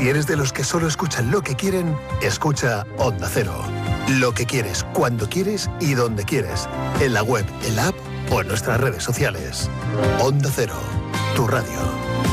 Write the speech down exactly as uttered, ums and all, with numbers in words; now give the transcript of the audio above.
Si eres de los que solo escuchan lo que quieren, escucha Onda Cero. Lo que quieres, cuando quieres y donde quieres. En la web, en la app o en nuestras redes sociales. Onda Cero, tu radio.